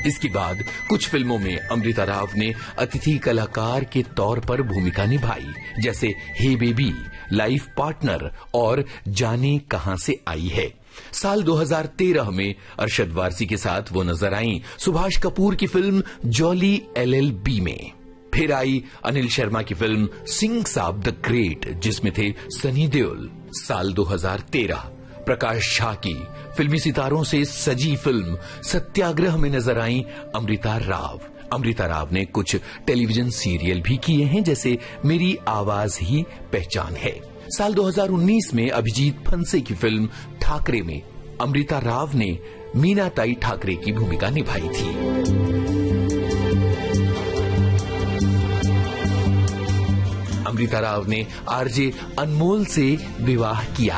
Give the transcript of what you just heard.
इसके बाद कुछ फिल्मों में अमृता राव ने अतिथि कलाकार के तौर पर भूमिका निभाई, जैसे हे बेबी, लाइफ पार्टनर और जाने कहां से आई है। साल 2013 में अरशद वारसी के साथ वो नजर आई सुभाष कपूर की फिल्म जॉली LLB में। फिर आई अनिल शर्मा की फिल्म सिंह साब द ग्रेट, जिसमें थे सनी देओल। साल 2013 प्रकाश झा की फिल्मी सितारों से सजी फिल्म सत्याग्रह में नजर आई अमृता राव। अमृता राव ने कुछ टेलीविजन सीरियल भी किए हैं, जैसे मेरी आवाज ही पहचान है। साल 2019 में अभिजीत फंसे की फिल्म ठाकरे में अमृता राव ने मीनाताई ठाकरे की भूमिका निभाई थी। अमृता राव ने आरजे अनमोल से विवाह किया